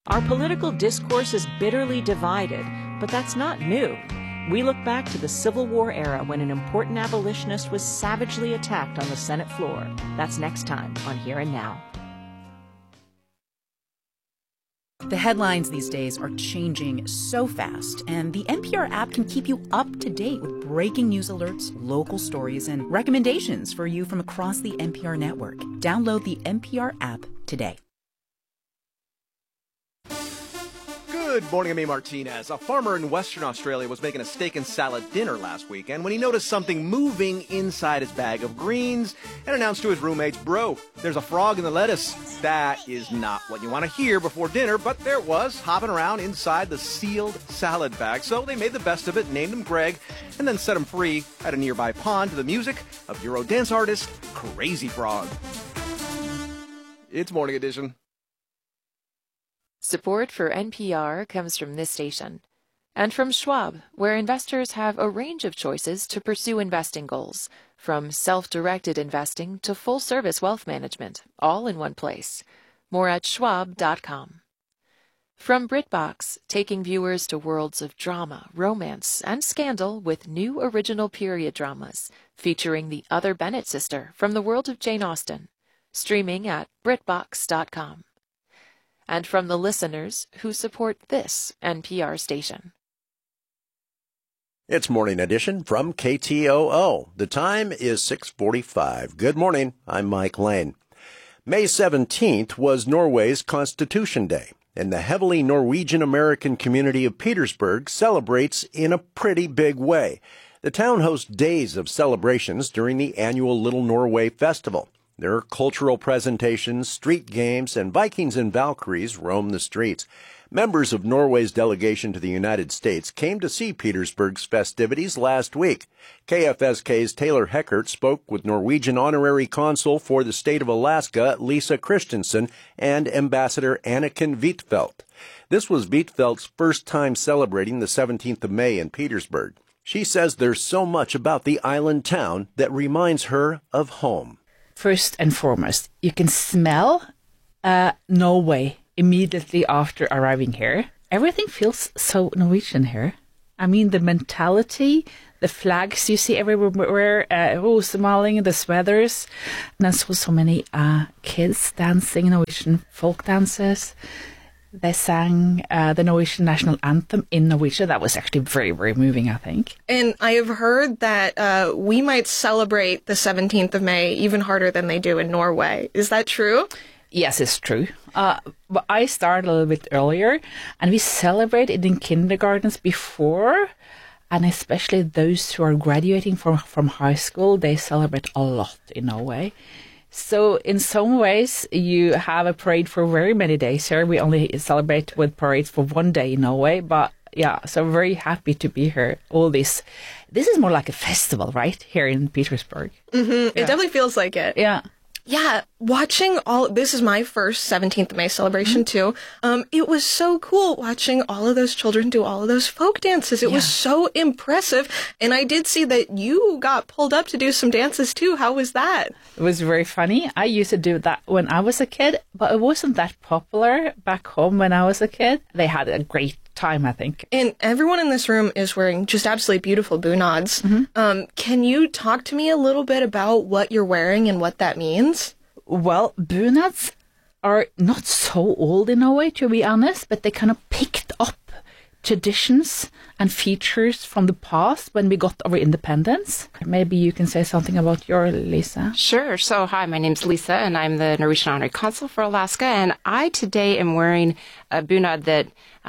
Our political discourse is bitterly divided, but that's not new. We look back to the Civil War era when an important abolitionist was savagely attacked on the Senate floor. That's next time on Here and Now. The headlines these days are changing so fast, and the NPR app can keep you up to date with breaking news alerts, local stories, and recommendations for you from across the NPR network. Download the NPR app today. Good morning, I'm A. Martinez. A farmer in Western Australia was making a steak and salad dinner last weekend when he noticed something moving inside his bag of greens and announced to his roommates, "Bro, there's a frog in the lettuce." That is not what you want to hear before dinner, but there it was, hopping around inside the sealed salad bag. So they made the best of it, named him Greg, and then set him free at a nearby pond to the music of Euro dance artist Crazy Frog. It's Morning Edition. Support for NPR comes from this station and from Schwab, where investors have a range of choices to pursue investing goals, from self-directed investing to full-service wealth management, all in one place. More at schwab.com. From BritBox, taking viewers to worlds of drama, romance, and scandal with new original period dramas featuring the other Bennett sister from the world of Jane Austen. Streaming at BritBox.com. And from the listeners who support this NPR station. It's Morning Edition from KTOO. The time is 6:45. Good morning. I'm Mike Lane. May 17th was Norway's Constitution Day, and the heavily Norwegian-American community of Petersburg celebrates in a pretty big way. The town hosts days of celebrations during the annual Little Norway Festival. There are cultural presentations, street games, and Vikings and Valkyries roam the streets. Members of Norway's delegation to the United States came to see Petersburg's festivities last week. KFSK's Taylor Heckert spoke with Norwegian Honorary Consul for the state of Alaska, Lisa Christensen, and Ambassador Anniken Huitfeldt. This was Huitfeldt's first time celebrating the 17th of May in Petersburg. She says there's so much about the island town that reminds her of home. First and foremost, you can smell Norway immediately after arriving here. Everything feels so Norwegian here. I mean, the mentality, the flags you see everywhere, Rosemaling, the sweaters. And I saw so many kids dancing Norwegian folk dances. They sang the Norwegian national anthem in Norwegian. That was actually very, very moving, I think. And I have heard that we might celebrate the 17th of May even harder than they do in Norway. Is that true? Yes, it's true. But I started a little bit earlier, and we celebrate it in kindergartens before, and especially those who are graduating from high school, they celebrate a lot in Norway. So in some ways, you have a parade for very many days here. We only celebrate with parades for one day in Norway, but yeah, so I'm very happy to be here. This is more like a festival, right? Here in Petersburg. Mm-hmm. Yeah. It definitely feels like it. Yeah. Yeah, watching this is my first 17th of May celebration too. It was so cool watching all of those children do all of those folk dances. It was so impressive. And I did see that you got pulled up to do some dances too. How was that? It was very funny. I used to do that when I was a kid, but it wasn't that popular back home when I was a kid. They had a great time, I think. And everyone in this room is wearing just absolutely beautiful bunads. Mm-hmm. Can you talk to me a little bit about what you're wearing and what that means? Well, bunads are not so old in a way, to be honest, but they kind of picked up traditions and features from the past when we got our independence. Maybe you can say something about your Lisa. Sure. So, hi, my name's Lisa, and I'm the Norwegian Honorary Consul for Alaska, and I today am wearing a bunad that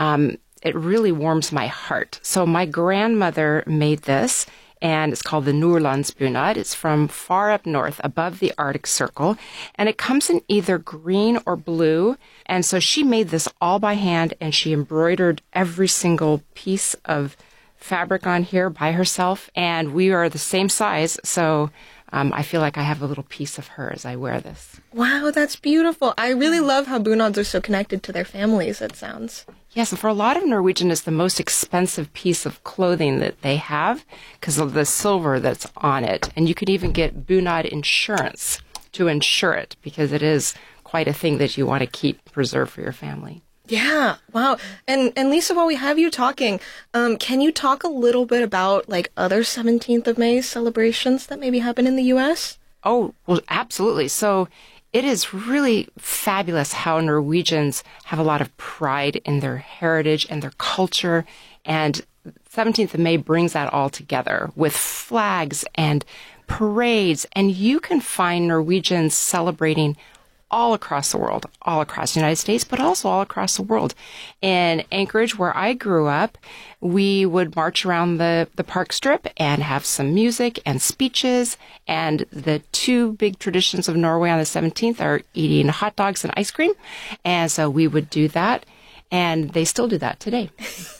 it really warms my heart. So my grandmother made this, and it's called the Nordlandsbunad. It's from far up north, above the Arctic Circle, and it comes in either green or blue. And so she made this all by hand, and she embroidered every single piece of fabric on here by herself, and we are the same size, so I feel like I have a little piece of her as I wear this. Wow, that's beautiful. I really love how bunads are so connected to their families, it sounds. Yes, and for a lot of Norwegian, it's the most expensive piece of clothing that they have because of the silver that's on it. And you could even get bunad insurance to insure it because it is quite a thing that you want to keep preserved for your family. Yeah. Wow. And Lisa, while we have you talking, can you talk a little bit about like other 17th of May celebrations that maybe happen in the U.S.? Oh, well, absolutely. So it is really fabulous how Norwegians have a lot of pride in their heritage and their culture. And 17th of May brings that all together with flags and parades. And you can find Norwegians celebrating all across the world, all across the United States, but also all across the world. In Anchorage, where I grew up, we would march around the park strip and have some music and speeches. And the two big traditions of Norway on the 17th are eating hot dogs and ice cream. And so we would do that. And they still do that today.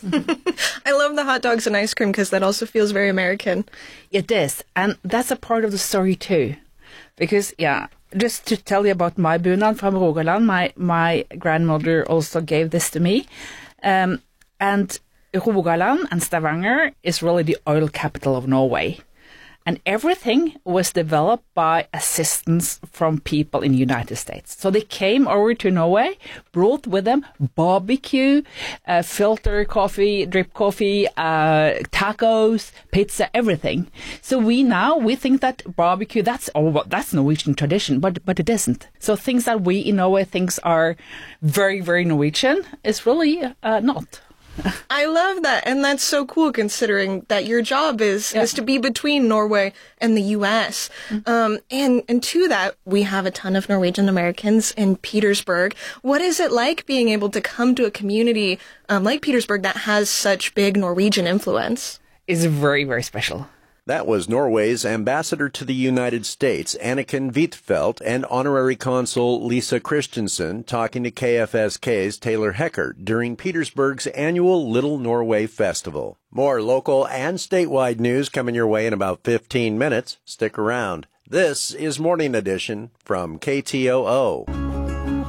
I love the hot dogs and ice cream because that also feels very American. It is. And that's a part of the story too. Because, just to tell you about my bunad from Rogaland, my grandmother also gave this to me. And Rogaland and Stavanger is really the oil capital of Norway. And everything was developed by assistance from people in the United States. So they came over to Norway, brought with them barbecue, filter coffee, drip coffee, tacos, pizza, everything. So we think that barbecue, that's Norwegian tradition, but it isn't. So things that we in Norway think are very, very Norwegian is really not. I love that. And that's so cool considering that your job is to be between Norway and the U.S. And to that, we have a ton of Norwegian Americans in Petersburg. What is it like being able to come to a community like Petersburg that has such big Norwegian influence? It's very, very special. That was Norway's ambassador to the United States, Anniken Huitfeldt, and honorary consul Lisa Christensen talking to KFSK's Taylor Hecker during Petersburg's annual Little Norway Festival. More local and statewide news coming your way in about 15 minutes. Stick around. This is Morning Edition from KTOO.